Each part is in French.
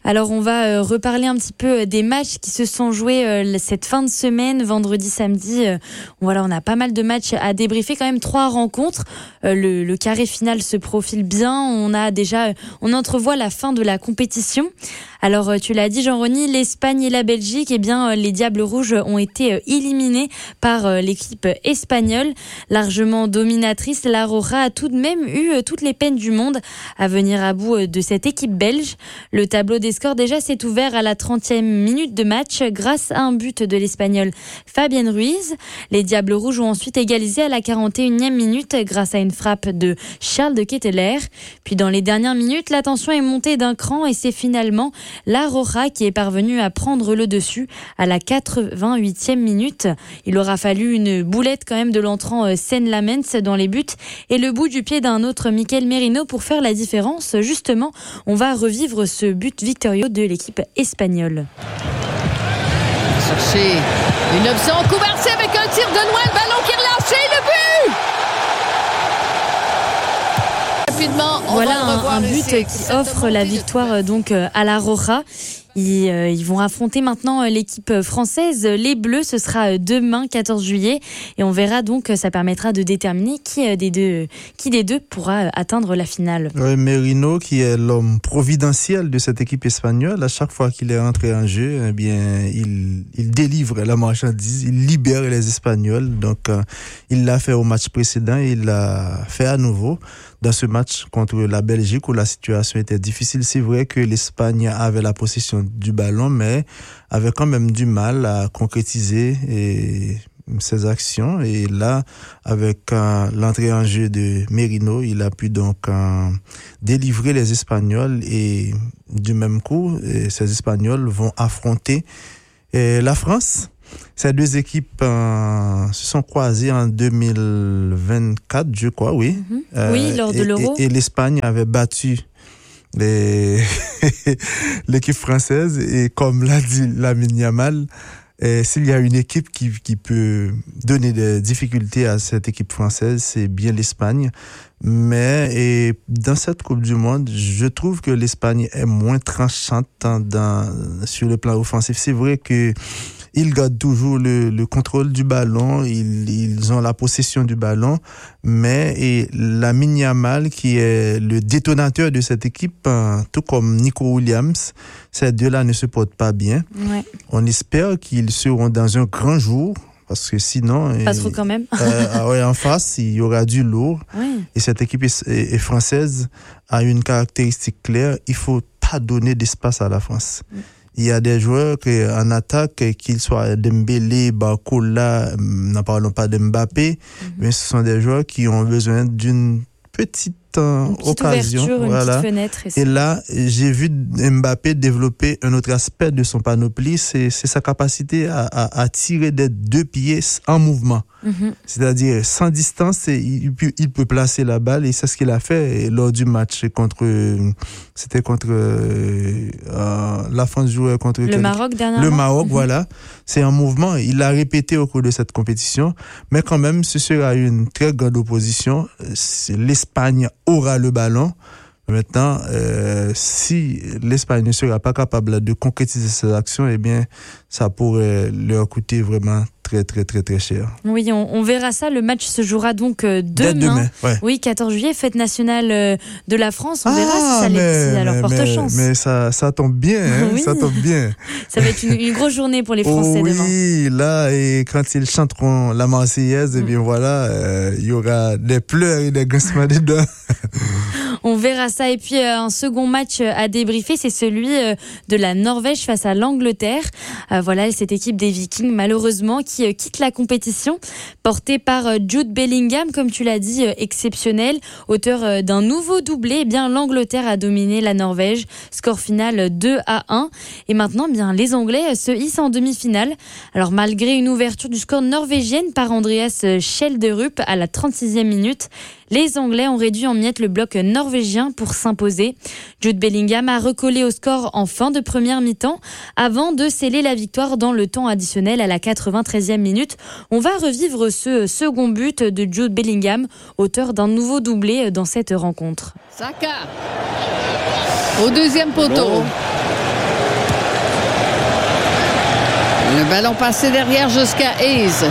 Alors on va reparler un petit peu des matchs qui se sont joués cette fin de semaine, vendredi, samedi. Voilà, on a pas mal de matchs à débriefer, quand même 3 rencontres. Le carré final se profile bien. On entrevoit la fin de la compétition. Alors tu l'as dit Jean-Rony, l'Espagne et la Belgique, les Diables Rouges ont été éliminés par l'équipe espagnole. Largement dominatrice, la Roja a tout de même eu toutes les peines du monde à venir à bout de cette équipe belge. Le tableau des scores déjà s'est ouvert à la 30e minute de match grâce à un but de l'Espagnol Fabián Ruiz. Les Diables Rouges ont ensuite égalisé à la 41e minute grâce à une frappe de Charles de Ketteler. Puis dans les dernières minutes, la tension est montée d'un cran et c'est finalement la Roja qui est parvenue à prendre le dessus à la 88e minute. Il aura fallu une boulette quand même de l'entrant Sen Lamens dans les buts et le bout du pied d'un autre Mikel Merino pour faire la différence. Justement, on va revivre ce but victorieux de l'équipe espagnole. Chercher une option en Cubarsí avec un tir de loin, le ballon qui est relâché, le but! Rapidement, voilà un but qui offre la victoire donc à la Roja. Ils vont affronter maintenant l'équipe française. Les Bleus, ce sera demain, 14 juillet. Et on verra donc, ça permettra de déterminer qui des deux pourra atteindre la finale. Oui, Merino, qui est l'homme providentiel de cette équipe espagnole, à chaque fois qu'il est entré en jeu, eh bien, il délivre la marchandise, il libère les Espagnols. Donc, il l'a fait au match précédent et il l'a fait à nouveau dans ce match contre la Belgique où la situation était difficile. C'est vrai que l'Espagne avait la possession du ballon, mais avait quand même du mal à concrétiser ses actions. Et là, avec l'entrée en jeu de Merino, il a pu donc délivrer les Espagnols et du même coup, ces Espagnols vont affronter la France. Ces deux équipes se sont croisées en 2024, je crois, oui. Oui, lors de l'Euro. Et l'Espagne avait battu l'équipe française. Et comme l'a dit Lamine Yamal, s'il y a une équipe qui peut donner des difficultés à cette équipe française, c'est bien l'Espagne. Mais dans cette Coupe du Monde, je trouve que l'Espagne est moins tranchante sur le plan offensif. C'est vrai que ils gardent toujours le contrôle du ballon, ils ont la possession du ballon, mais Lamine Yamal, qui est le détonateur de cette équipe, tout comme Nico Williams, ces deux-là ne se portent pas bien. Ouais. On espère qu'ils seront dans un grand jour, parce que sinon... Pas trop quand même. En face, il y aura du lourd. Oui. Et cette équipe est française a une caractéristique claire, il faut pas donner d'espace à la France. Il y a des joueurs en attaque, qu'ils soient Dembélé, Barcola, n'en parlons pas d'Mbappé, mais ce sont des joueurs qui ont besoin d'une petite occasion. Ouverture, voilà. Une petite fenêtre. Et là, j'ai vu Mbappé développer un autre aspect de son panoplie, c'est sa capacité à tirer des deux pieds en mouvement. Mm-hmm. C'est-à-dire, sans distance, il peut placer la balle, et c'est ce qu'il a fait lors du match contre la France jouait contre le Maroc dernièrement. Le Maroc, voilà. C'est un mouvement. Il l'a répété au cours de cette compétition, mais quand même, ce sera une très grande opposition. L'Espagne aura le ballon. Maintenant, si l'Espagne ne sera pas capable de concrétiser ses actions, eh bien, ça pourrait leur coûter vraiment très, très, très, très cher. Oui, on verra ça. Le match se jouera donc demain. Ouais. Oui, 14 juillet, fête nationale de la France. On verra si ça leur porte chance. Mais ça tombe bien, hein, oui. Ça tombe bien. Ça va être une grosse journée pour les Français demain. Oui, là, et quand ils chanteront la Marseillaise, eh bien voilà, il y aura des pleurs et des grincements des dents. On verra ça. Et puis, un second match à débriefer, c'est celui de la Norvège face à l'Angleterre. Voilà, cette équipe des Vikings, malheureusement, qui quitte la compétition, portée par Jude Bellingham, comme tu l'as dit, exceptionnel. Auteur d'un nouveau doublé, eh bien, l'Angleterre a dominé la Norvège. Score final 2-1. Et maintenant, eh bien, les Anglais se hissent en demi-finale. Alors, malgré une ouverture du score norvégienne par Andreas Schjelderup à la 36e minute, les Anglais ont réduit en miettes le bloc norvégien pour s'imposer. Jude Bellingham a recollé au score en fin de première mi-temps avant de sceller la victoire dans le temps additionnel à la 93e minute. On va revivre ce second but de Jude Bellingham, auteur d'un nouveau doublé dans cette rencontre. Saka au deuxième poteau. Le ballon passé derrière jusqu'à Hayes.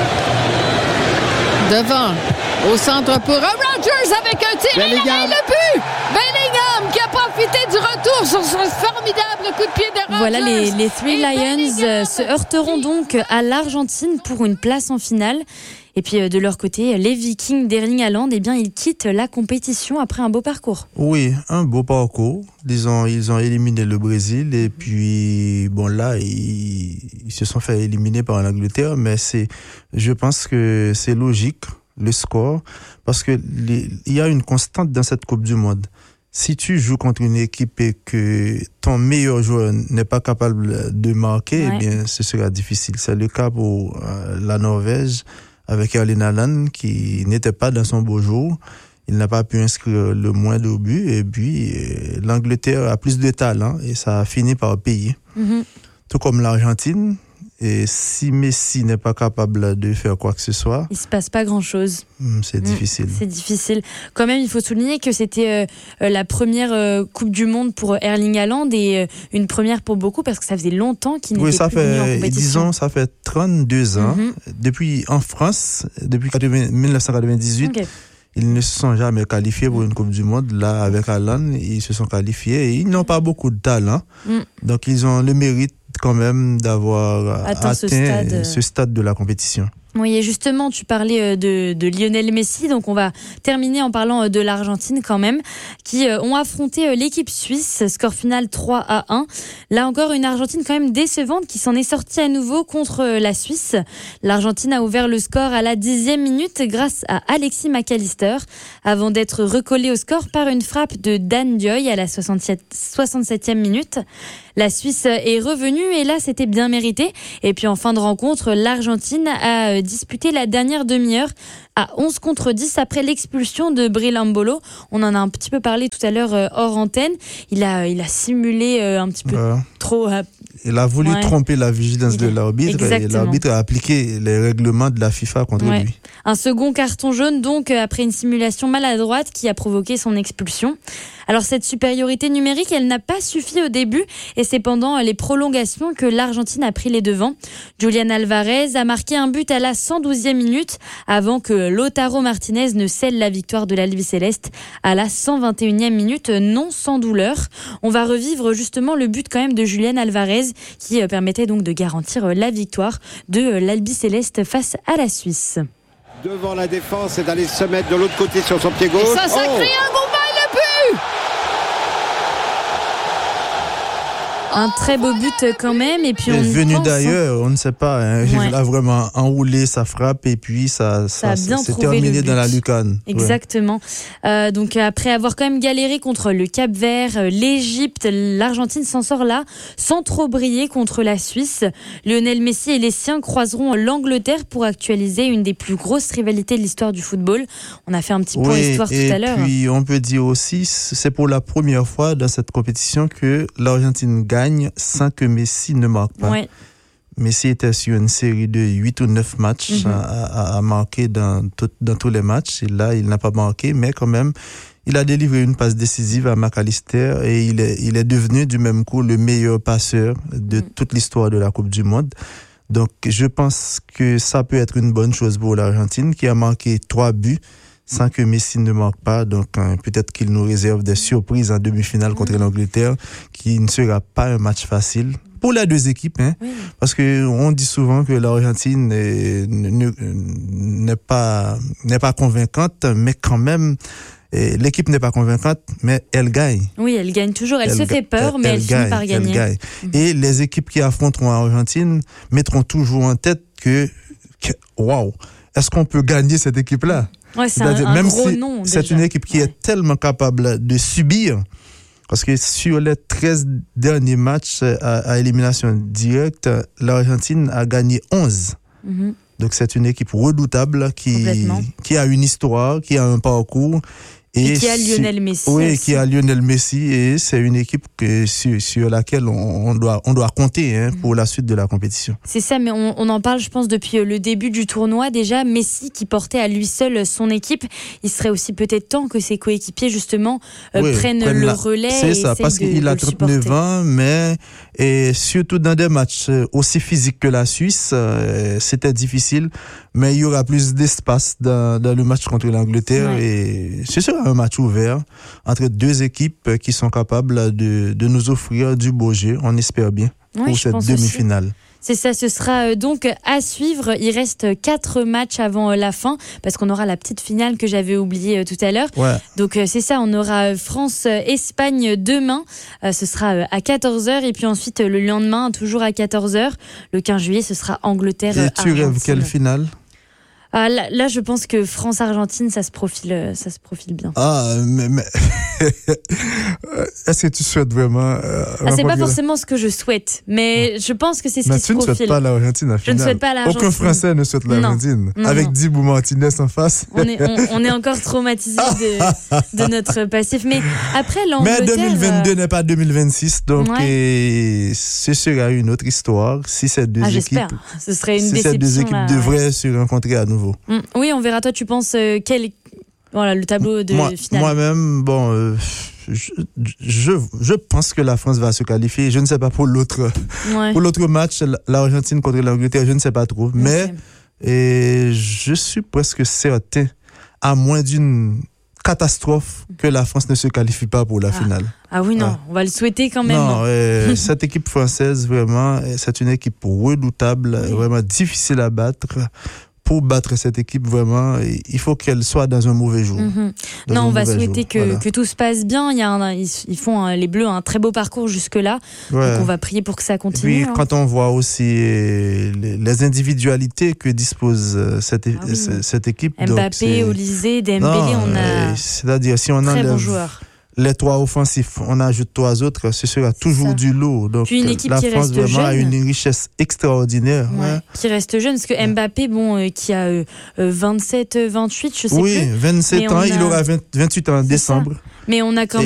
Devant, au centre pour Rogers avec un tir. Bellingham. Et le but! Bellingham qui a profité du retour sur ce formidable coup de pied de Rogers. Voilà, les Three Lions se heurteront donc à l'Argentine pour une place en finale. Et puis de leur côté, les Vikings d'Erling Haaland, eh bien, ils quittent la compétition après un beau parcours. Oui, un beau parcours. Disons, ils ont éliminé le Brésil et puis bon là, ils se sont fait éliminer par l'Angleterre, mais je pense que c'est logique le score parce que il y a une constante dans cette Coupe du Monde. Si tu joues contre une équipe et que ton meilleur joueur n'est pas capable de marquer, eh bien, ce sera difficile. C'est le cas pour la Norvège avec Erling Haaland qui n'était pas dans son beau jour. Il n'a pas pu inscrire le moindre but et puis l'Angleterre a plus de talent et ça a fini par payer. Mm-hmm. Tout comme l'Argentine. Et si Messi n'est pas capable de faire quoi que ce soit, il se passe pas grand-chose. C'est difficile. C'est difficile. Quand même, il faut souligner que c'était la première Coupe du Monde pour Erling Haaland et une première pour beaucoup parce que ça faisait longtemps qu'il n'était plus venu en compétition. Disons, ça fait 32 ans. Depuis en France, depuis 1998. Okay. Ils ne se sont jamais qualifiés pour une Coupe du Monde. Là, avec Haaland, ils se sont qualifiés et ils n'ont pas beaucoup de talent. Donc, ils ont le mérite quand même d'avoir atteint ce stade de la compétition. Oui, et justement, tu parlais de Lionel Messi, donc on va terminer en parlant de l'Argentine quand même, qui ont affronté l'équipe suisse, score final 3-1. Là encore, une Argentine quand même décevante qui s'en est sortie à nouveau contre la Suisse. L'Argentine a ouvert le score à la 10e minute grâce à Alexis McAllister, avant d'être recollé au score par une frappe de Dan Dioy à la 67e minute. La Suisse est revenue et là, c'était bien mérité. Et puis en fin de rencontre, l'Argentine a disputé la dernière demi-heure à 11 contre 10 après l'expulsion de Bril Embolo. On en a un petit peu parlé tout à l'heure hors antenne. Il a simulé un petit peu trop. Il a voulu tromper la vigilance de l'arbitre et l'arbitre a appliqué les règlements de la FIFA contre lui. Un second carton jaune donc après une simulation maladroite qui a provoqué son expulsion. Alors cette supériorité numérique, elle n'a pas suffi au début et c'est pendant les prolongations que l'Argentine a pris les devants. Julián Álvarez a marqué un but à la 112e minute avant que Lautaro Martinez ne scelle la victoire de l'Albiceleste à la 121e minute, non sans douleur. On va revivre justement le but quand même de Julián Álvarez qui permettait donc de garantir la victoire de l'Albiceleste face à la Suisse. Devant la défense et d'aller se mettre de l'autre côté sur son pied gauche. Et ça crée un bon bail, le but! Un très beau but quand même et puis il on est venu d'ailleurs, on ne sait pas. Il a vraiment enroulé sa frappe et puis ça s'est terminé dans la lucarne. Exactement. Donc après avoir quand même galéré contre le Cap-Vert, l'Égypte, l'Argentine s'en sort là sans trop briller contre la Suisse. Lionel Messi et les siens croiseront l'Angleterre pour actualiser une des plus grosses rivalités de l'histoire du football. On a fait un petit point histoire tout à l'heure. Et puis on peut dire aussi, c'est pour la première fois dans cette compétition que l'Argentine gagne sans que Messi ne marque pas. Ouais. Messi était sur une série de 8 ou 9 matchs à marquer dans tous les matchs. Et là, il n'a pas marqué, mais quand même, il a délivré une passe décisive à McAllister et il est devenu du même coup le meilleur passeur de toute l'histoire de la Coupe du Monde. Donc, je pense que ça peut être une bonne chose pour l'Argentine qui a marqué 3 buts sans que Messi ne marque pas. Donc, peut-être qu'il nous réserve des surprises en demi-finale contre l'Angleterre, qui ne sera pas un match facile pour les deux équipes, parce que on dit souvent que l'Argentine n'est pas convaincante, mais quand même, l'équipe n'est pas convaincante, mais elle gagne. Oui, elle gagne toujours. Elle se fait peur, mais elle finit par gagner. Elle gagne. Et les équipes qui affronteront l'Argentine mettront toujours en tête que waouh, est-ce qu'on peut gagner cette équipe-là? Ouais, c'est un gros nom. C'est une équipe qui est tellement capable de subir, parce que sur les 13 derniers matchs à élimination directe, l'Argentine a gagné 11. Donc c'est une équipe redoutable qui a une histoire, qui a un parcours Et qui a Lionel Messi. Oui, aussi. qui a Lionel Messi, et c'est une équipe sur laquelle on doit compter pour la suite de la compétition. C'est ça, mais on en parle, je pense, depuis le début du tournoi. Déjà, Messi qui portait à lui seul son équipe, il serait aussi peut-être temps que ses coéquipiers, justement, prennent le relais. C'est ça, parce qu'il a 39 ans, mais et surtout dans des matchs aussi physiques que la Suisse, c'était difficile, mais il y aura plus d'espace dans le match contre l'Angleterre, et ce sera un match ouvert entre deux équipes qui sont capables de nous offrir du beau jeu, on espère bien, pour cette demi-finale. Aussi. C'est ça, ce sera donc à suivre. Il reste 4 matchs avant la fin, parce qu'on aura la petite finale que j'avais oubliée tout à l'heure. Ouais. Donc c'est ça, on aura France-Espagne demain. Ce sera à 14h. Et puis ensuite, le lendemain, toujours à 14h. Le 15 juillet, ce sera Angleterre-Argentine. Et tu rêves quelle finale ? Là, je pense que France-Argentine, ça se profile bien. Ah, mais est-ce que tu souhaites vraiment c'est pas forcément ce que je souhaite, mais je pense que c'est ce qui se profile. Mais tu ne souhaites pas l'Argentine à finale. Je ne souhaite pas l'Argentine. Aucun Français ne souhaite l'Argentine. Non, avec Dibou Martinez en face. On est encore traumatisé de notre passif. Mais après, l'Angleterre... Mais 2022 n'est pas 2026, donc ce sera une autre histoire. Si ces deux j'espère. Ce serait une déception. Ces deux équipes devraient se rencontrer à nouveau. Oui, on verra. Toi, tu penses le tableau de finale. Moi-même, je pense que la France va se qualifier. Je ne sais pas pour l'autre match, l'Argentine contre l'Angleterre, je ne sais pas trop. Okay. Mais je suis presque certain, à moins d'une catastrophe, que la France ne se qualifie pas pour la finale. Ah oui, non, on va le souhaiter quand même. Non, cette équipe française, vraiment, c'est une équipe redoutable, vraiment difficile à battre. Pour battre cette équipe, vraiment, il faut qu'elle soit dans un mauvais jour. On va souhaiter que tout se passe bien. Ils font, les Bleus, un très beau parcours jusque-là. Donc on va prier pour que ça continue. Et puis, quand on voit aussi les individualités que dispose cette équipe. Mbappé, Olysée, Dembélé, on a c'est-à-dire, si on très enlève bons joueurs. Les 3 offensifs, on ajoute 3 autres, ce sera toujours du lot. Donc, puis une équipe la qui France reste vraiment jeune. a une richesse extraordinaire. Qui reste jeune, parce que Mbappé, qui a 27, 28, je sais plus. Oui, 27 ans, il aura 28 ans en décembre. Mais on a quand